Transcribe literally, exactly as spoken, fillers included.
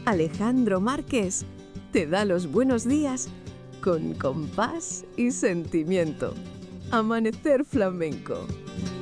Alejandro Márquez te da los buenos días con compás y sentimiento. Amanecer Flamenco.